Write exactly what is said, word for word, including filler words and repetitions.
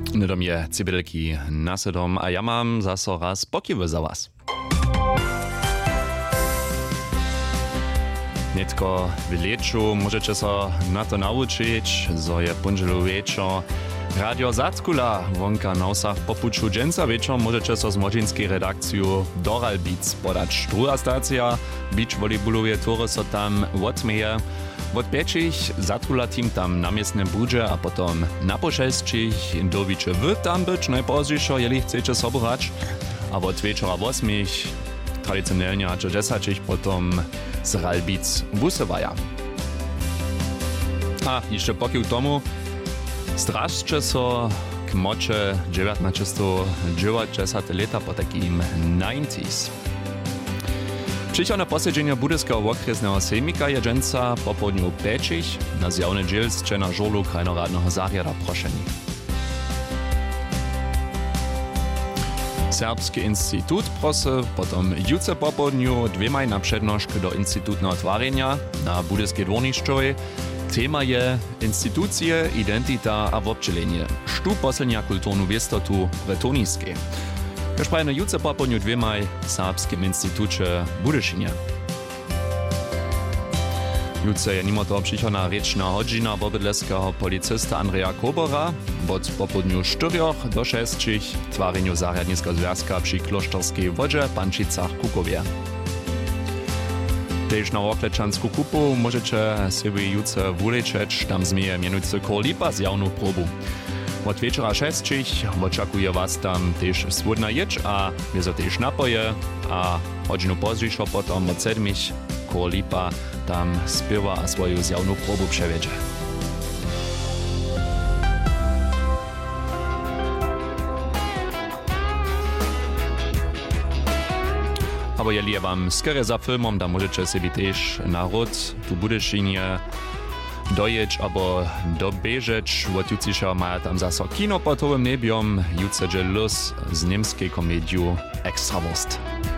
Nydom je Cybylki nasedom, a ja mam zaso raz pokiwy za was. Netko w leczu możecie so na to nauczyć, zo je punżelu wieczor Radio Zatkula wonka na usach popuczu dżęca wieczor możecie so z młodzieńskiej redakcju Doral Beats podać. Druga stacja, beach volleyballuje tury so tam odmieje. Od pięcich Zatkula team tam na miestnym budzie, a potom na poszestich dowicie wy tam być najpozdziejszo, jeli chcecie sobie hrać. A od wieczora osmich tradycjonalnie a dziesięciach potom z Ral Beats wusywaja. A jeszcze pokił tomu straszcie so k mocze dziewiętnaście dziewięćdziesiąt lata po takim dziewięćdziesiątych. Przyjdzione posiedzenie Budyskiego okresnego sejmika je dżęca po południu pięcich na zjawny dzielsce na żolu krajnoradnego zariada proszeni. Serbski Instytut prosy potom juce po południu dwemaj na przednożkę do Instytutnego twarenia na Budyskiej dworniczczowej. Tema je instytucje, identita a wobdźelenie. Sztu poslednia kulturnu wiestotu w Toniskiej. Już prawie na juce po południu dwemaj w Serbskim Instytucie Budyšinia. Juce je nimo toho přichodná rečna hodžina bobydleskiego policysta Andreja Kobora od po południu czterech do sześciu twareniu zariadniskiego związka przy klosztorskiej wodzie Pančicach Kukowie. Tež na Oklečansku kupu możecie sobie juce wulečeć, tam zmieje mianujcy Kolipa z javnu probu. Od wieczora sześciich oczekuje was tam też słodna jedź, a wiezo też napoje, a hodźinu pozdziejszo potom od sedmich Kolipa tam spiewa a swoją zjawnu probu przewiedzie. Aber jeli je wam skere za filmom, da możecie sobie też naród tu Budyšinie dojeć albo dobieżeć. Od jutrzejsza mają tam zaso kino pod towym nebiom, jutrze luz z niemskiej komedią Extrawurst.